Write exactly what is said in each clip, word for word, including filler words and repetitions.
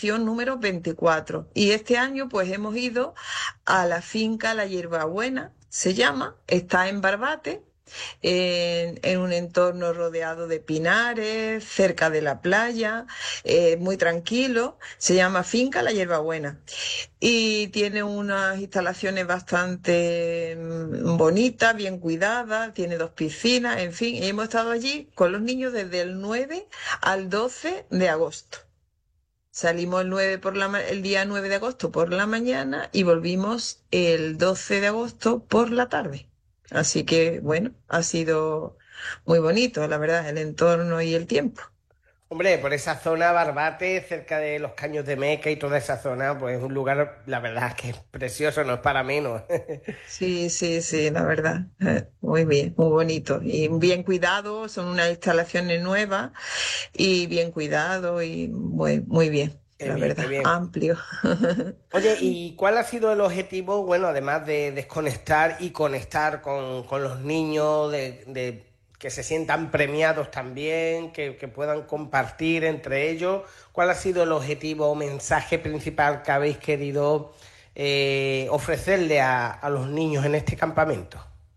edición número veinticuatro. Y este año pues hemos ido a la finca La Hierbabuena, se llama, está en Barbate, en, en un entorno rodeado de pinares, cerca de la playa, eh, muy tranquilo. Se llama Finca La Hierbabuena y tiene unas instalaciones bastante mm, bonitas, bien cuidadas, tiene dos piscinas, en fin, y hemos estado allí con los niños desde el nueve al doce de agosto. Salimos el, nueve por la, ma- el día nueve de agosto por la mañana y volvimos el doce de agosto por la tarde. Así que, bueno, ha sido muy bonito, la verdad, el entorno y el tiempo. Hombre, por esa zona, Barbate, cerca de los Caños de Meca y toda esa zona, pues es un lugar, la verdad es que es precioso, no es para menos. Sí, sí, sí, la verdad. eh, Muy bien, muy bonito. Y bien cuidado, son unas instalaciones nuevas y bien cuidado y muy, muy bien, Qué la bien, qué verdad, bien. amplio. Oye, ¿y cuál ha sido el objetivo, bueno, además de desconectar y conectar con, con los niños, de, de que se sientan premiados también, que, que puedan compartir entre ellos? ¿Cuál ha sido el objetivo o mensaje principal que habéis querido eh, ofrecerle a, a los niños en este campamento?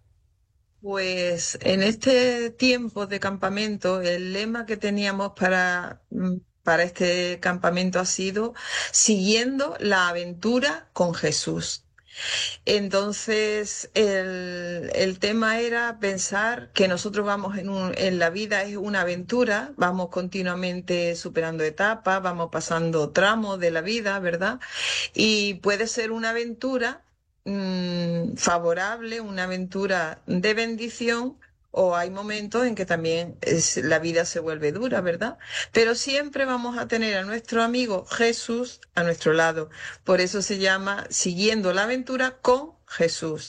Pues en este tiempo de campamento, el lema que teníamos para, mm, para este campamento ha sido siguiendo la aventura con Jesús. Entonces, el, el tema era pensar que nosotros vamos en, un- en la vida, es una aventura, vamos continuamente superando etapas, vamos pasando tramos de la vida, ¿verdad? Y puede ser una aventura mm, favorable, una aventura de bendición. O hay momentos en que también es- la vida se vuelve dura, ¿verdad? Pero siempre vamos a tener a nuestro amigo Jesús a nuestro lado. Por eso se llama Siguiendo la aventura con Jesús.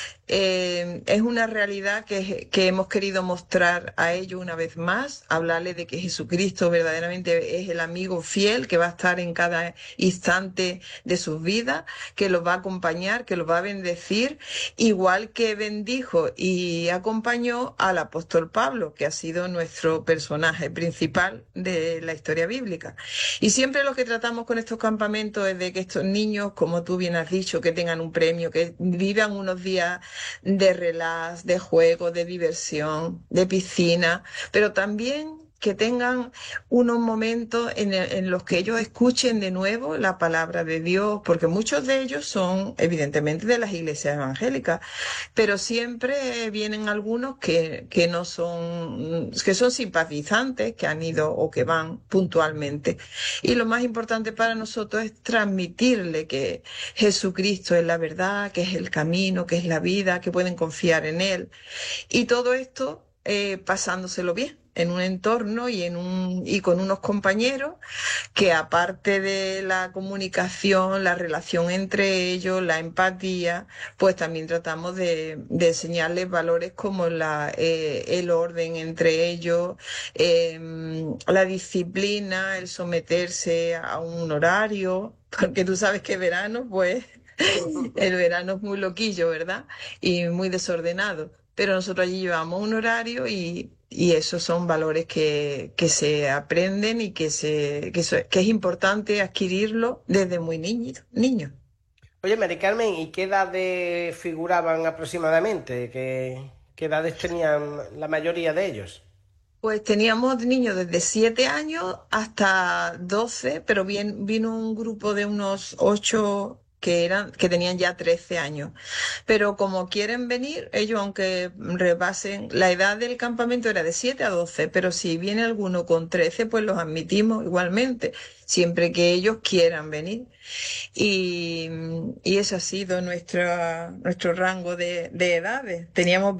Eh, es una realidad que, que hemos querido mostrar a ellos una vez más, hablarles de que Jesucristo verdaderamente es el amigo fiel que va a estar en cada instante de sus vidas, que los va a acompañar, que los va a bendecir, igual que bendijo y acompañó al apóstol Pablo, que ha sido nuestro personaje principal de la historia bíblica. Y siempre lo que tratamos con estos campamentos es de que estos niños, como tú bien has dicho, que tengan un premio, que vivan unos días de relax, de juego, de diversión, de piscina, pero también que tengan unos momentos en, el- en los que ellos escuchen de nuevo la palabra de Dios, porque muchos de ellos son evidentemente de las iglesias evangélicas, pero siempre vienen algunos que, que no son, que son simpatizantes, que han ido o que van puntualmente. Y lo más importante para nosotros es transmitirle que Jesucristo es la verdad, que es el camino, que es la vida, que pueden confiar en Él. Y todo esto eh, pasándoselo bien en un entorno y, en un, y con unos compañeros que aparte de la comunicación, la relación entre ellos, la empatía, pues también tratamos de, de enseñarles valores como la, eh, el orden entre ellos, eh, la disciplina, el someterse a un horario, porque tú sabes que verano, pues el verano es muy loquillo, ¿verdad? Y muy desordenado. Pero nosotros allí llevamos un horario y, y esos son valores que, que se aprenden y que, se, que, eso- que es importante adquirirlo desde muy niño, niño. Oye, Mari Carmen, ¿y qué edades figuraban aproximadamente? ¿Qué, qué edades tenían la mayoría de ellos? Pues teníamos niños desde siete años hasta doce, pero bien, vino un grupo de unos ocho que eran, que tenían ya trece años. Pero como quieren venir, ellos aunque rebasen, la edad del campamento era de siete a doce, pero si viene alguno con trece, pues los admitimos igualmente, siempre que ellos quieran venir. Y, y ese ha sido nuestra, nuestro rango de, de edades. Teníamos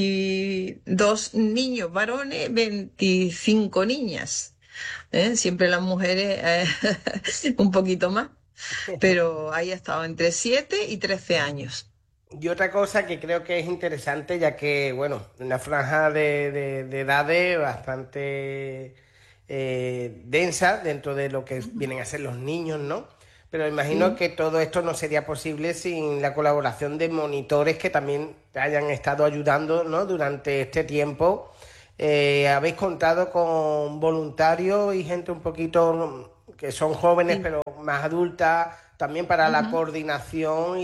veintidós niños varones, veinticinco niñas. ¿Eh? Siempre las mujeres eh, un poquito más, pero ahí ha estado entre siete y trece años. Y otra cosa que creo que es interesante, ya que, bueno, una franja de, de- de edades bastante eh, densa dentro de lo que vienen a ser los niños, ¿no? Pero imagino Sí. que todo esto no sería posible sin la colaboración de monitores que también te hayan estado ayudando, ¿no? Durante este tiempo. Eh, ¿habéis contado con voluntarios y gente un poquito que son jóvenes, Sí. pero más adulta, también para la Ujú. coordinación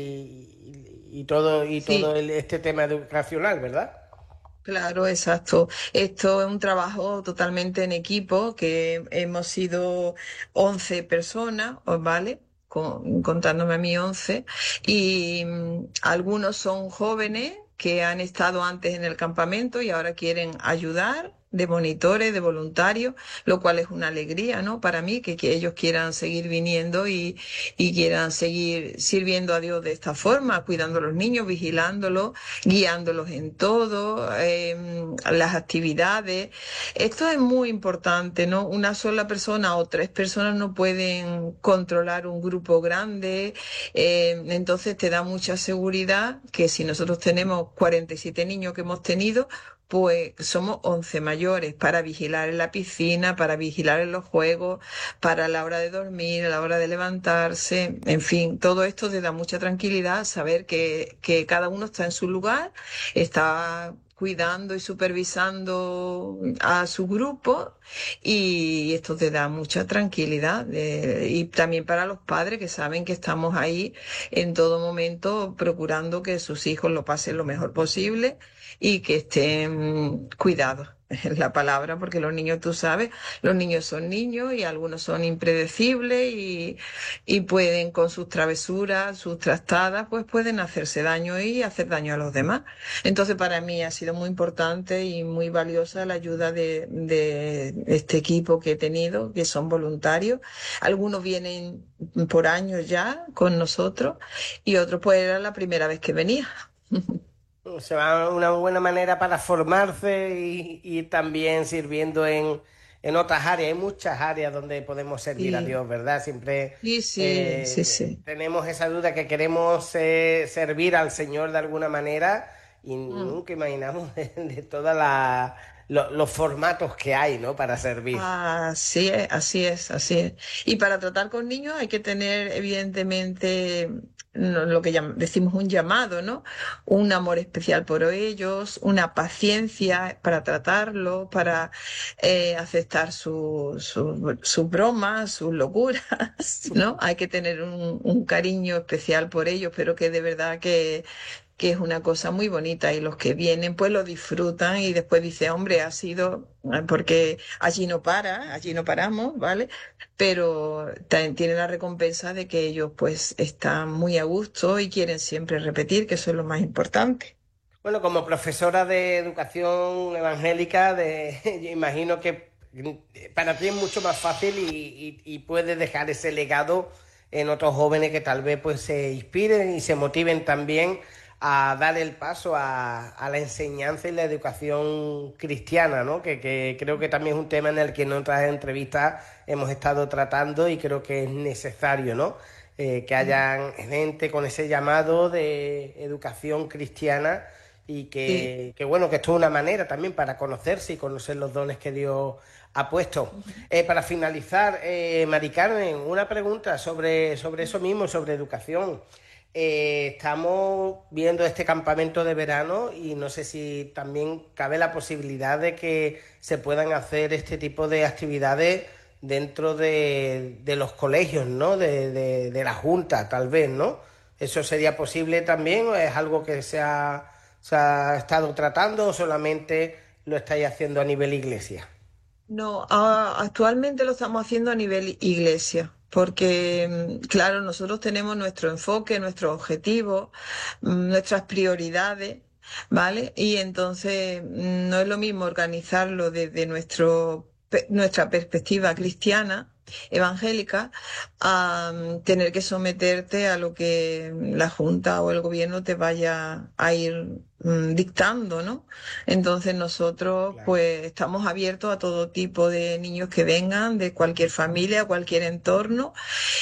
y, y todo, y todo Sí. el- este tema educacional, ¿verdad? Claro, exacto. Esto es un trabajo totalmente en equipo, que hemos sido once personas, ¿os ¿vale? Con- contándome a mí once. Y mm, algunos son jóvenes que han estado antes en el campamento y ahora quieren ayudar de monitores, de voluntarios, lo cual es una alegría, ¿no? Para mí, que, que ellos quieran seguir viniendo y, y quieran seguir sirviendo a Dios de esta forma, cuidando a los niños, vigilándolos, guiándolos en todo, eh, las actividades. Esto es muy importante, ¿no? Una sola persona o tres personas no pueden controlar un grupo grande, eh, entonces te da mucha seguridad que si nosotros tenemos cuarenta y siete niños que hemos tenido, pues somos once mayores para vigilar en la piscina, para vigilar en los juegos, para la hora de dormir, a la hora de levantarse, en fin, todo esto te da mucha tranquilidad saber que, que cada uno está en su lugar, está cuidando y supervisando a su grupo, y esto te da mucha tranquilidad, eh, y también para los padres que saben que estamos ahí en todo momento procurando que sus hijos lo pasen lo mejor posible y que estén cuidados. Es la palabra, porque los niños, tú sabes, los niños son niños y algunos son impredecibles y, y pueden con sus travesuras, sus trastadas, pues pueden hacerse daño y hacer daño a los demás. Entonces, para mí ha sido muy importante y muy valiosa la ayuda de, de este equipo que he tenido, que son voluntarios. Algunos vienen por años ya con nosotros y otros pues era la primera vez que venía. Se va una buena manera para formarse y, y también sirviendo en, en otras áreas. Hay muchas áreas donde podemos servir a Sí, Dios, ¿verdad? Siempre sí, sí, sí, eh, sí. tenemos esa duda que queremos eh, servir al Señor de alguna manera y Mm. nunca imaginamos de, de todos los formatos que hay, ¿no? Para servir. Así es, así es, así es. Y para tratar con niños hay que tener, evidentemente, no- lo que llam- decimos un llamado, ¿no? Un amor especial por ellos, una paciencia para tratarlo, para eh, aceptar su- su- sus bromas, sus locuras, ¿no? Hay que tener un, un cariño especial por ellos, pero que de verdad que que es una cosa muy bonita, y los que vienen pues lo disfrutan y después dice, hombre, ha sido, eh, porque allí no para, allí no paramos, ¿vale? Pero también tiene la recompensa de que ellos pues están muy a gusto y quieren siempre repetir, que eso es lo más importante. Bueno, como profesora de educación evangélica, de, yo imagino que para ti es mucho más fácil y, y- y puedes dejar ese legado en otros jóvenes que tal vez pues se inspiren y se motiven también a dar el paso a, a la enseñanza y la educación cristiana, ¿no? Que, que creo que también es un tema en el que en otras entrevistas hemos estado tratando y creo que es necesario, ¿no? Eh, que hayan gente con ese llamado de educación cristiana y Sí. que, que, bueno, que esto es una manera también para conocerse y conocer los dones que Dios ha puesto. Eh, para finalizar, eh, Mari Carmen, una pregunta sobre, sobre eso mismo, sobre educación. Eh, estamos viendo este campamento de verano y no sé si también cabe la posibilidad de que se puedan hacer este tipo de actividades dentro de, de los colegios, ¿no? De, de, de la Junta, tal vez, ¿no? ¿Eso sería posible también o es algo que se ha, se ha estado tratando o solamente lo estáis haciendo a nivel iglesia? No, a- actualmente lo estamos haciendo a nivel iglesia, porque, mm, claro, nosotros tenemos nuestro enfoque, nuestros objetivos, mm, nuestras prioridades, ¿vale? Y entonces mm, no es lo mismo organizarlo desde nuestro, pe- nuestra perspectiva cristiana, evangélica, a mm, tener que someterte a lo que la Junta o el gobierno te vaya a ir mm, dictando, ¿no? Entonces nosotros Claro. pues estamos abiertos a todo tipo de niños que vengan, de cualquier familia, cualquier entorno,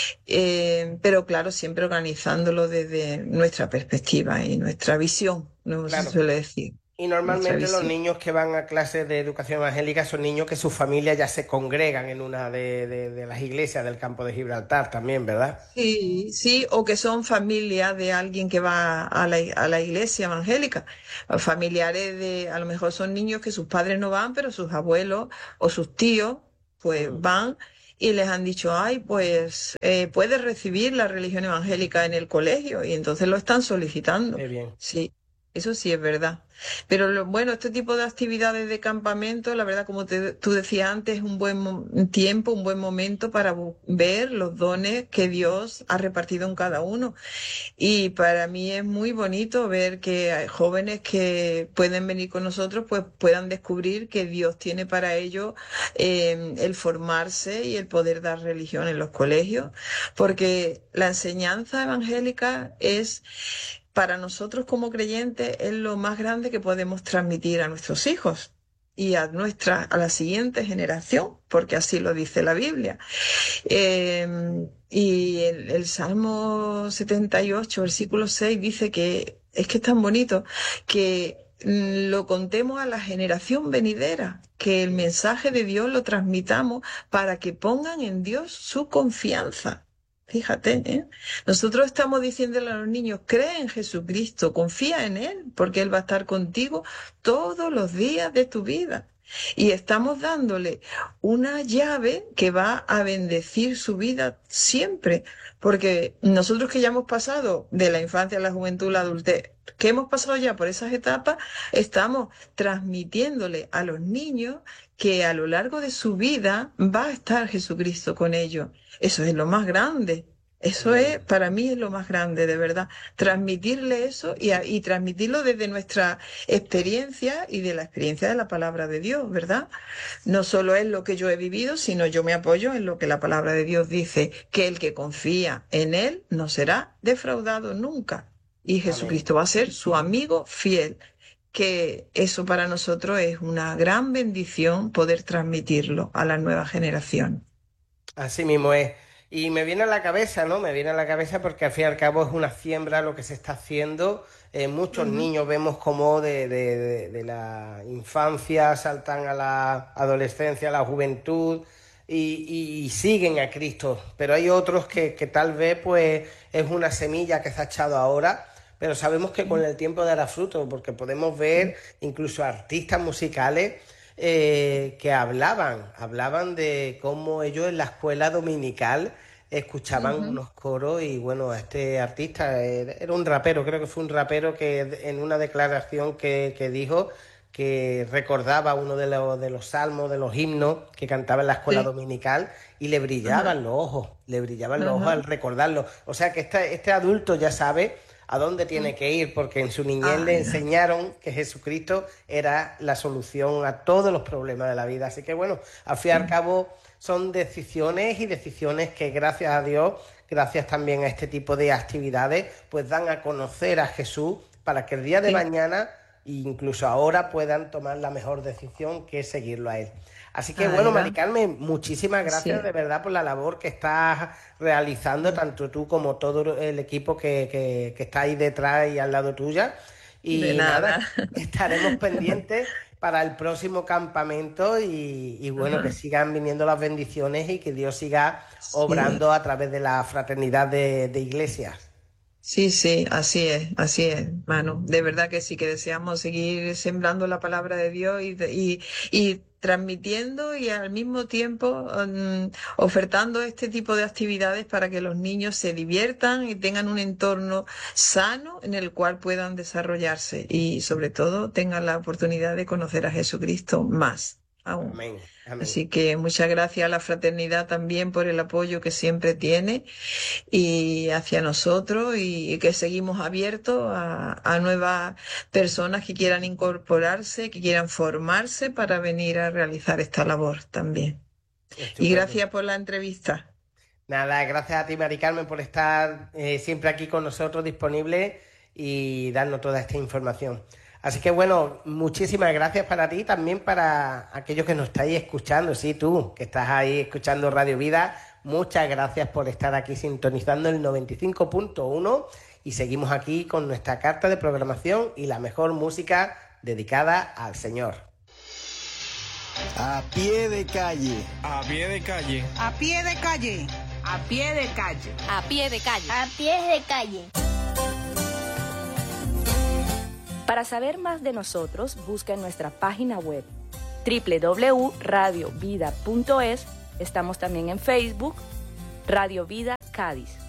eh, pero claro, siempre organizándolo desde nuestra perspectiva y nuestra visión, no se Claro. suele decir, Y nuestra normalmente los visión. niños que van a clases de educación evangélica son niños que sus familias ya se congregan en una de, de- de las iglesias del campo de Gibraltar también, ¿verdad? Sí, sí, o que son familias de alguien que va a la, a la iglesia evangélica, o familiares de, a lo mejor son niños que sus padres no van, pero sus abuelos o sus tíos pues Mm. van, y les han dicho, ay, pues eh, puedes recibir la religión evangélica en el colegio, y entonces lo están solicitando. Qué bien. Sí, eso sí es verdad. Pero lo, bueno, este tipo de actividades de campamento, la verdad, como te- tú decías antes, es un buen mo- tiempo, un buen momento para bu- ver los dones que Dios ha repartido en cada uno. Y para mí es muy bonito ver que hay jóvenes que pueden venir con nosotros, pues puedan descubrir que Dios tiene para ellos eh, el formarse y el poder dar religión en los colegios, porque la enseñanza evangélica es, para nosotros como creyentes, es lo más grande que podemos transmitir a nuestros hijos y a nuestra, a la siguiente generación, porque así lo dice la Biblia. Eh, y el, el Salmo setenta y ocho, versículo seis, dice que es que es tan bonito que mm, lo contemos a la generación venidera, que el mensaje de Dios lo transmitamos para que pongan en Dios su confianza. Fíjate, ¿eh? Nosotros estamos diciéndole a los niños, cree en Jesucristo, confía en Él, porque Él va a estar contigo todos los días de tu vida. Y estamos dándole una llave que va a bendecir su vida siempre, porque nosotros que ya hemos pasado de la infancia a la juventud, la adultez, que hemos pasado ya por esas etapas, estamos transmitiéndole a los niños que a lo largo de su vida va a estar Jesucristo con ellos. Eso es lo más grande. Eso es, para mí, es lo más grande, de verdad. Transmitirle eso y, a- y transmitirlo desde nuestra experiencia y de la experiencia de la palabra de Dios, ¿verdad? No solo es lo que yo he vivido, sino yo me apoyo en lo que la palabra de Dios dice, que el que confía en Él no será defraudado nunca. Y Amén. Jesucristo va a ser su amigo fiel, que eso para nosotros es una gran bendición poder transmitirlo a la nueva generación. Así mismo es. Y me viene a la cabeza, ¿no? Me viene a la cabeza porque al fin y al cabo es una siembra lo que se está haciendo. Eh, muchos Ujú. niños vemos como de, de- de- de la infancia saltan a la adolescencia, a la juventud y, y- y siguen a Cristo. Pero hay otros que, que tal vez pues es una semilla que se ha echado ahora, pero sabemos que con Sí, el tiempo dará fruto porque podemos ver sí. incluso artistas musicales eh, que hablaban, hablaban de cómo ellos en la escuela dominical escuchaban Ujú. unos coros y bueno, este artista eh, era un rapero, creo que fue un rapero que en una declaración que, que dijo que recordaba uno de los, de los salmos, de los himnos que cantaba en la escuela Sí. dominical y le Ajá, brillaban los ojos, le brillaban los ojos ajá. al recordarlo. O sea que este, este adulto ya sabe a dónde Mm. tiene que ir, porque en su niñez Ah, le ya. enseñaron que Jesucristo era la solución a todos los problemas de la vida. Así que bueno, al fin y al Sí, cabo son decisiones y decisiones que gracias a Dios, gracias también a este tipo de actividades, pues dan a conocer a Jesús para que el día de sí. mañana, e incluso ahora, puedan tomar la mejor decisión que es seguirlo a Él. Así que bueno, Ahí Mari va. Carmen, muchísimas Así gracias es. de verdad por la labor que estás realizando, tanto tú como todo el equipo que, que, que está ahí detrás y al lado tuya. De Y nada. nada, estaremos pendientes para el próximo campamento y, y bueno, que Ajá. sigan viniendo las bendiciones y que Dios siga Sí. obrando a través de la fraternidad de, de iglesias. Sí, sí, así es, así es, Manu. De verdad que sí, que deseamos seguir sembrando la palabra de Dios y, de- y, y transmitiendo y al mismo tiempo mm, ofertando este tipo de actividades para que los niños se diviertan y tengan un entorno sano en el cual puedan desarrollarse y sobre todo tengan la oportunidad de conocer a Jesucristo más aún. Amén, amén. Así que muchas gracias a la fraternidad también por el apoyo que siempre tiene y hacia nosotros y, y que seguimos abiertos a, a nuevas personas que quieran incorporarse, que quieran formarse para venir a realizar esta labor también. Y Estupendo. gracias por la entrevista. Nada, gracias a ti, Mari Carmen, por estar eh, siempre aquí con nosotros disponible y darnos toda esta información. Así que bueno, muchísimas gracias para ti, también para aquellos que nos estáis escuchando, sí, tú, que estás ahí escuchando Radio Vida, muchas gracias por estar aquí sintonizando el noventa y cinco punto uno y seguimos aquí con nuestra carta de programación y la mejor música dedicada al Señor. A pie de calle. A pie de calle. A pie de calle. A pie de calle. A pie de calle. A pies de calle. Para saber más de nosotros, busca en nuestra página web doble u doble u doble u punto radio vida punto es Estamos también en Facebook, Radio Vida Cádiz.